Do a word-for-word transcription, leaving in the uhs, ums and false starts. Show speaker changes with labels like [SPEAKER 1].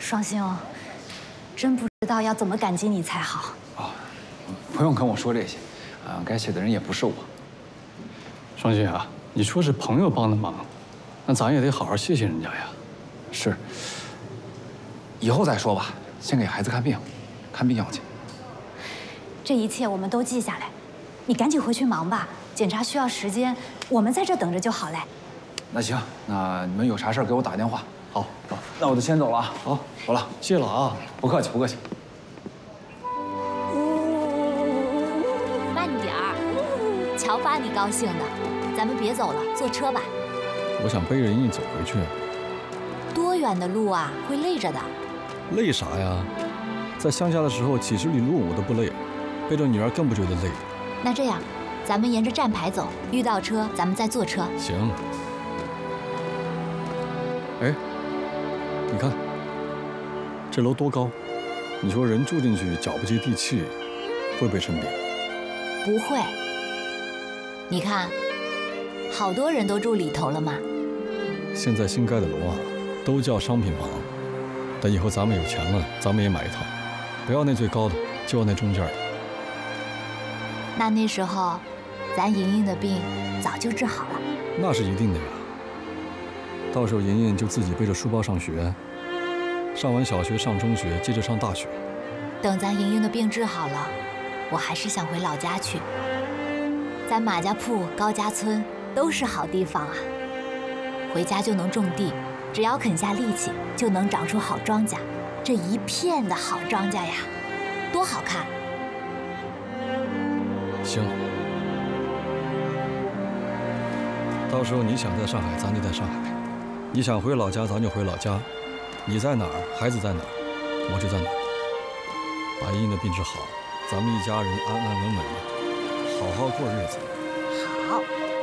[SPEAKER 1] 双星，真不知道要怎么感激你才好。
[SPEAKER 2] 啊，不用跟我说这些，啊，该谢的人也不是我。
[SPEAKER 3] 双星啊，你说是朋友帮的忙，那咱也得好好谢谢人家呀。
[SPEAKER 2] 是。以后再说吧，先给孩子看病，看病要紧。
[SPEAKER 1] 这一切我们都记下来，你赶紧回去忙吧。检查需要时间，我们在这等着就好嘞。
[SPEAKER 2] 那行，那你们有啥事给我打电话。
[SPEAKER 3] 好，
[SPEAKER 2] 走，那我就先走了啊。好，走了，
[SPEAKER 3] 谢了啊。
[SPEAKER 2] 不客气，不客气。
[SPEAKER 4] 慢点儿，瞧把你高兴的。咱们别走了，坐车吧。
[SPEAKER 3] 我想背着莹莹走回去。
[SPEAKER 4] 多远的路啊，会累着的。
[SPEAKER 3] 累啥呀？在乡下的时候，几十里路我都不累，背着女儿更不觉得累。
[SPEAKER 4] 那这样，咱们沿着站牌走，遇到车咱们再坐车。
[SPEAKER 3] 行。哎，你看，这楼多高？你说人住进去脚不接地气，会不会生病？
[SPEAKER 4] 不会。你看，好多人都住里头了嘛。
[SPEAKER 3] 现在新盖的楼啊，都叫商品房。等以后咱们有钱了，咱们也买一套，不要那最高的，就要那中间的。
[SPEAKER 4] 那那时候，咱莹莹的病早就治好了。
[SPEAKER 3] 那是一定的呀。到时候莹莹就自己背着书包上学，上完小学上中学，接着上大学。
[SPEAKER 4] 等咱莹莹的病治好了，我还是想回老家去。咱马家铺、高家村都是好地方啊，回家就能种地，只要肯下力气，就能长出好庄稼。这一片的好庄稼呀，多好看！
[SPEAKER 3] 行，到时候你想在上海，咱就在上海；你想回老家，咱就回老家。你在哪儿，孩子在哪儿，我就在哪儿。把莹莹的病治好，咱们一家人安安稳稳的，好好过日子。
[SPEAKER 4] 好。